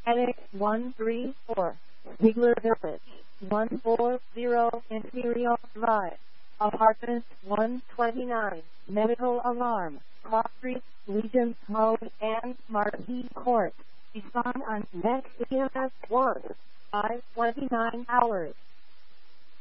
Annex 134, Ziegler Village, 140 Imperial Drive, Apartment 129, Medical Alarm, Cross Street, Regents Road, and Marquis Court. Respond on next EMS 1, 5:29 hours.